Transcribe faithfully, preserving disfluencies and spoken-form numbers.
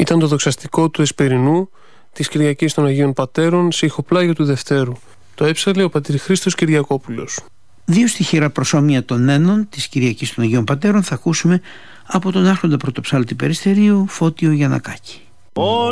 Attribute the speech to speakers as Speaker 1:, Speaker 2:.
Speaker 1: Ήταν το δοξαστικό του Εσπερινού της Κυριακής των Αγίων Πατέρων σε ηχοπλάγιο του Δευτέρου. Το έψαλε ο πατήρ Χρήστος Κυριακόπουλος.
Speaker 2: Δύο στοιχεία προσώμια των ένων της Κυριακής των Αγίων Πατέρων θα ακούσουμε από τον άρχοντα πρωτοψάλτη Περιστερίου Φώτιο Γιαννακάκη.